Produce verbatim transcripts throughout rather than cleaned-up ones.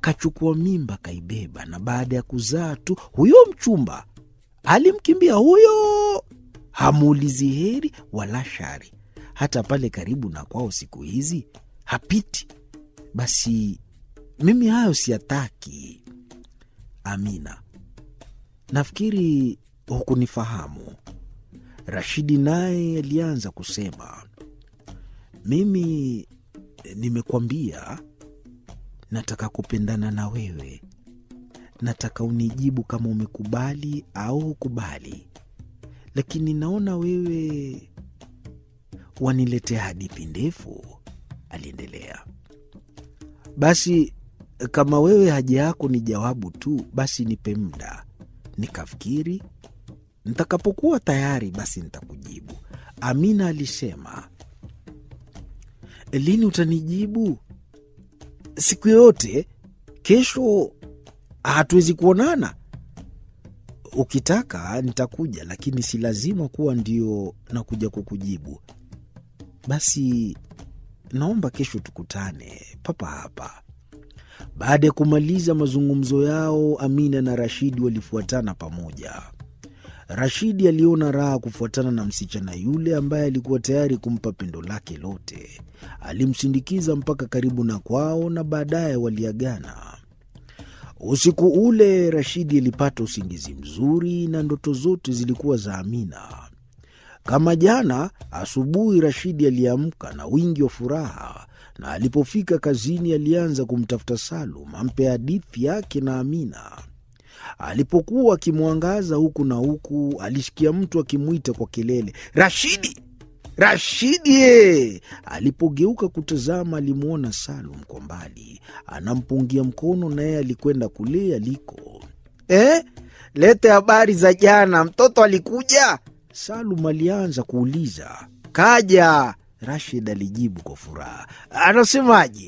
akachukua mimba kaibeba, na baada ya kuzaa tu huyo mchumba alimkimbia huyo, hamuulizi heri wala shari. Hata pale karibu na kwao siku hizi hapiti. Basi mimi hayo siyataki. Amina: nafikiri hukunifahamu. Rashidi naye alianza kusema, mimi nimekwambia nataka kupendana na wewe. Nataka unijibu kama umekubali au hukubali. Lakini naona wewe waniletea hadithi ndefu, aliendelea. Basi kama wewe haja yako ni jawabu tu, basi nipe muda nikafikiri. Nitakapokuwa tayari basi nitakujibu. Amina alisema, lini utanijibu? Siku yote. Kesho hatuwezi kuonana? Ukitaka nitakuja, lakini si lazima kuwa ndio nakuja kukujibu. Basi naomba kesho tukutane papa hapa. Baada ya kumaliza mazungumzo yao, Amina na Rashidi walifuatana pamoja. Rashidi aliona raha kufuatana na msichana yule ambaye alikuwa tayari kumpa pendo lake lote. Alimsindikiza mpaka karibu na kwao na baadaye waliagana. Usiku ule Rashidi alipata usingizi mzuri na ndoto zote zilikuwa za Amina. Kama jana asubuhi, Rashidi aliamka na wingi wa furaha, na alipofika kazini alianza kumtafuta Salum ampe hadithi yake na Amina. Alipokuwa akimwangaza huku na huku, alisikia mtu akimwita kwa kelele, Rashidi! Rashidi! Alipogeuka kutazama, alimwona Salum kwa mbali anampungia mkono, na yeye alikwenda kule aliko. Eh, lete habari za jana, mtoto alikuja? Salum alianza kuuliza. Kaja, Rashid alijibu kwa furaha. Anasemaje?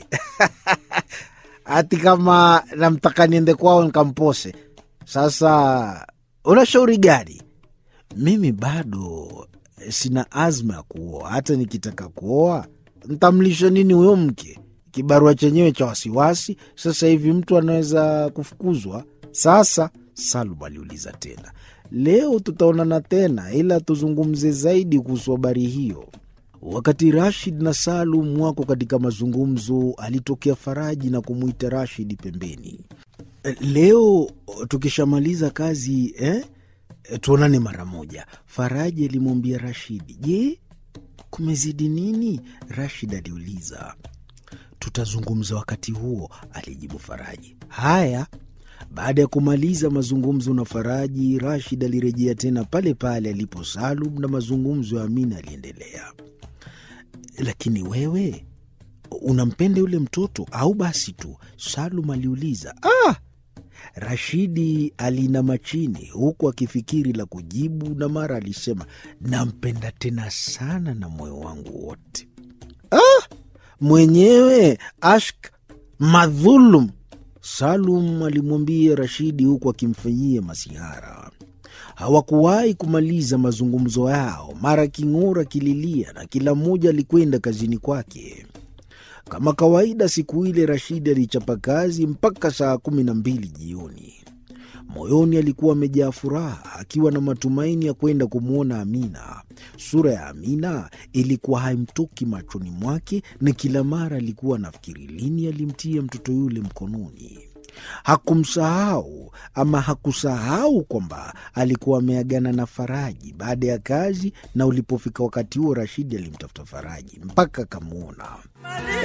Ati kama namtaka niende kwao nikampose. Sasa una shauri gani? Mimi bado sina azma ya kuoa. Hata nikitaka kuoa nitamlisha nini huyo mke? Kibarua chenyewe cha wasiwasi. Sasa hivi mtu anaweza kufukuzwa. Sasa Salum aliuliza tena, leo tutaonana tena, ila tuzungumze zaidi kuhusu habari hiyo. Wakati Rashid na Salum wako katika mazungumzo, alitokea Faraji na kumwita Rashid pembeni. Leo tukishamaliza kazi eh, tuonane mara moja, Faraji alimwambia Rashidi. Je, kumezidi nini? Rashid aliuliza. Tutazungumza wakati huo, alijibu Faraji. Haya. Baada ya kumaliza mazungumzo na Faraji, Rashid alirejea tena pale pale alipo Salum na mazungumzo ya Amina aliendelea. Lakini wewe unampenda yule mtoto au basi tu? Salum aliuliza. Ah! Rashidi alinama chini huku akifikiri la kujibu, na mara alisema, nampenda tena sana na moyo wangu wote. Ah! Mwenyewe ashk madhulum, Salum alimwambia Rashidi huku akimfanyia masihara. Hawakuwahi kumaliza mazungumzo yao, mara king'ora kililia na kila mmoja alikwenda kazini kwake. Kama kawaida, siku ile Rashidi alichapa kazi mpaka saa kumi na mbili jioni. Moyoni alikuwa amejaa furaha, akiwa na matumaini ya kwenda kumwona Amina. Sura ya Amina ilikuwa haimtoki machoni mwake, na kila mara alikuwa nafikiri lini alimtia mtoto yule mkononi. Hakumsahau ama hakusahau kwamba alikuwa ameagana na Faraji baada ya kazi, na ulipofika wakati huo Rashidi alimtafuta Faraji mpaka akamwona.